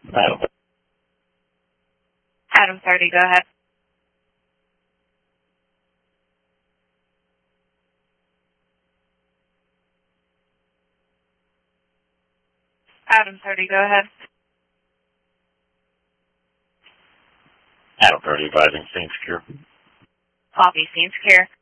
Adam. Adam 30, go ahead. Adam 30, go ahead. Adam 30, advising scene secure. Copy, scene secure.